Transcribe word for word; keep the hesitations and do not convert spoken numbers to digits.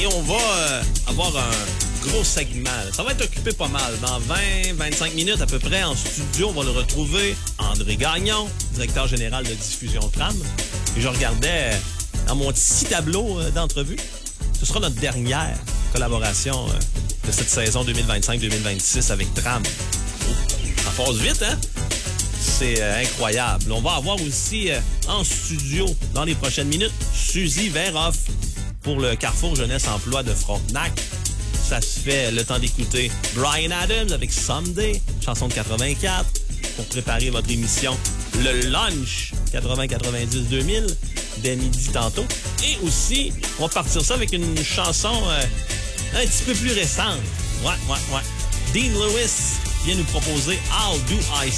et on va euh, avoir un gros segment. Ça va être occupé pas mal. Dans vingt à vingt-cinq minutes à peu près, en studio, on va le retrouver. André Gagnon, directeur général de diffusion Tram. Et je regardais dans mon petit tableau euh, d'entrevue. Ce sera notre dernière collaboration euh, de cette saison deux mille vingt-cinq deux mille vingt-six avec Tram. Oh, ça passe vite, hein? C'est euh, incroyable. On va avoir aussi euh, en studio, dans les prochaines minutes, Suzy Verhoff pour le Carrefour Jeunesse Emploi de Frontenac. Ça se fait le temps d'écouter Bryan Adams avec Someday, chanson de quatre-vingt-quatre, pour préparer votre émission Le Lunch quatre-vingts quatre-vingt-dix deux mille, dès midi tantôt. Et aussi, on va partir ça avec une chanson euh, un petit peu plus récente. Ouais, ouais, ouais. Dean Lewis vient nous proposer How Do I